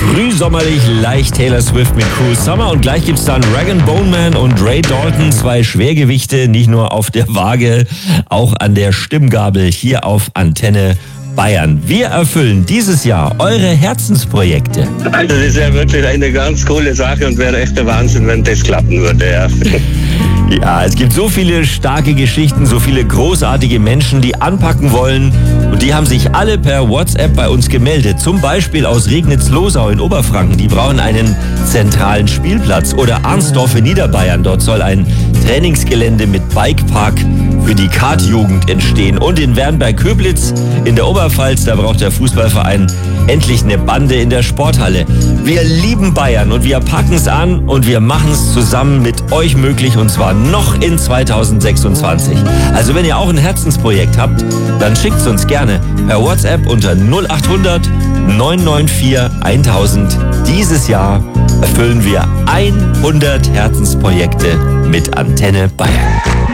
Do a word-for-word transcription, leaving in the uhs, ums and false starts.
Frühsommerlich leicht Taylor Swift mit Cruel Summer und gleich gibt's dann Rag and Bone Man und Ray Dalton, zwei Schwergewichte, nicht nur auf der Waage, auch an der Stimmgabel hier auf Antenne Bayern. Wir erfüllen dieses Jahr eure Herzensprojekte. Also das ist ja wirklich eine ganz coole Sache und wäre echt der Wahnsinn, wenn das klappen würde. Ja. Ja, es gibt so viele starke Geschichten, so viele großartige Menschen, die anpacken wollen. Und die haben sich alle per WhatsApp bei uns gemeldet. Zum Beispiel aus Regnitz-Losau in Oberfranken. Die brauchen einen zentralen Spielplatz. Oder Arnsdorf in Niederbayern. Dort soll ein Trainingsgelände mit Bikepark für die Kartjugend entstehen. Und in Wernberg-Köblitz in der Oberpfalz, da braucht der Fußballverein endlich eine Bande in der Sporthalle. Wir lieben Bayern und wir packen es an und wir machen es zusammen mit euch möglich, und zwar noch in zweitausendsechsundzwanzig. Also wenn ihr auch ein Herzensprojekt habt, dann schickt es uns gerne per WhatsApp unter null acht hundert neun neun vier tausend. Dieses Jahr erfüllen wir hundert Herzensprojekte mit Antenne Bayern.